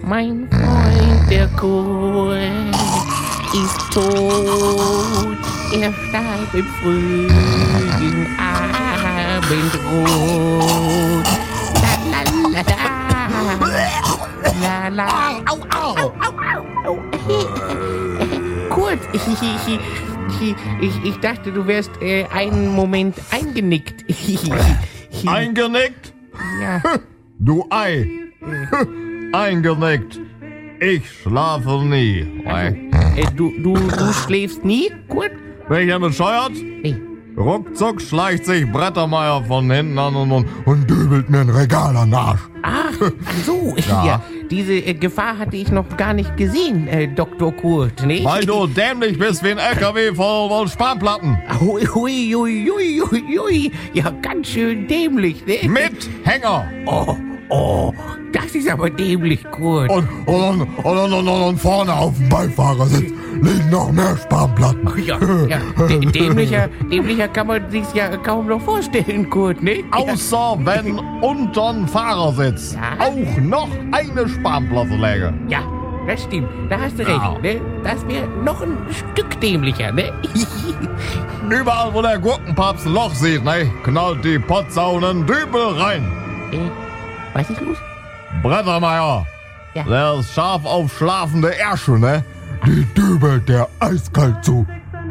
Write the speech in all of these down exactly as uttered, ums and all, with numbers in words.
Mein Freund, der Kurt, ist tot. Er starb im frühen Abendrot. La la la la. La la. Au, au, au, au, au. Kurt, ich, ich, ich, ich dachte, du wärst äh, einen Moment eingenickt. Eingenickt? Ja. Du Ei. Eingenickt. Ich schlafe nie. Also, äh, du, du, du schläfst nie, Kurt? Bin ich ja bescheuert? Nee. Ruckzuck schleicht sich Brettermeier von hinten an und, und, und dübelt mir ein Regal an den Arsch. Ach, ach so, Ja. ja. Diese äh, Gefahr hatte ich noch gar nicht gesehen, äh, Doktor Kurt, ne? Weil du dämlich bist wie ein L K W voll, voll Spanplatten. Hui, hui, hui, hui, hui, hui. Ja, ganz schön dämlich, ne? Mit Hänger. Oh, oh, das ist aber dämlich, Kurt. Und, und, und, und, und, und vorne auf dem Beifahrersitz liegen noch mehr Spanplatten. Ja, ja, dä- dämlicher, dämlicher kann man sich's ja kaum noch vorstellen, Kurt, ne? Außer wenn unterm Fahrersitz Ja. auch noch eine Spanplatte läge. Ja, das stimmt, da hast du Ja. recht, ne? Das wäre noch ein Stück dämlicher, ne? Überall, wo der Gurkenpapst ein Loch sieht, ne, knallt die Potsau einen Dübel rein. äh, was ist los? Brettermeier, Ja. der ist scharf auf schlafende Ärsche, ne? Die dübelt der eiskalt zu.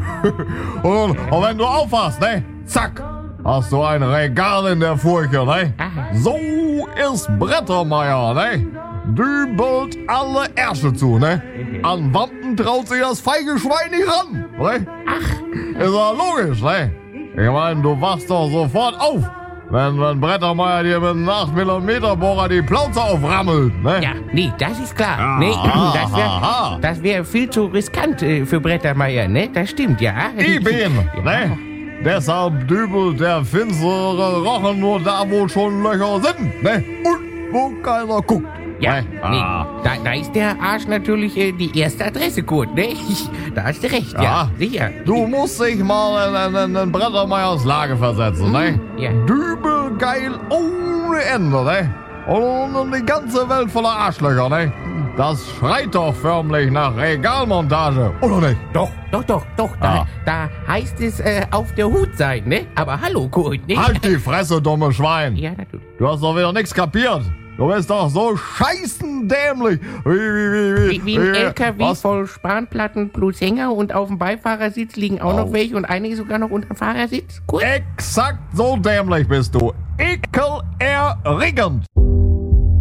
und, und wenn du aufhast, ne, zack, hast du ein Regal in der Furche, ne? Aha. So ist Brettermeier, ne? Dübelt alle Ärsche zu, ne? An Wampen traut sich das feige Schwein nicht ran, ne? Ach. Ist ja logisch, ne? Ich meine, du wachst doch sofort auf, wenn, wenn Brettermeier dir mit einem acht Millimeter Bohrer die Plauze auframmelt, ne? Ja, nee, das ist klar. Ja, Nee, das aha. wäre das wär viel zu riskant äh, für Brettermeier, ne? Das stimmt, ja. Eben, Ja. ne? Deshalb dübelt der finstere Rochen nur da, wo schon Löcher sind, ne? Und wo keiner guckt. Ja, ne? nee, Ah. da, da ist der Arsch natürlich äh, die erste Adresse, Kurt, ne? Da hast du recht, ja, Ja. sicher. Du musst dich mal in, in, in, in Brettermeiers Lage versetzen, ne? Ja. Dübelgeil ohne Ende, ne? Und, und die ganze Welt voller Arschlöcher, ne? Das schreit doch förmlich nach Regalmontage, oder nicht? Doch, doch, doch, doch, da, Ah. da heißt es äh, auf der Hut sein, ne? Aber hallo, Kurt, ne? Halt die Fresse, dumme Schwein! Ja, natürlich. Du hast doch wieder nichts kapiert. Du bist doch so scheißendämlich. Wie, wie, wie, Wie, wie ein L K W Was? voll Spanplatten plus Hänger und auf dem Beifahrersitz liegen auch noch Au. welche und einige sogar noch unter dem Fahrersitz. Kurt? Exakt so dämlich bist du. Ekelerregend.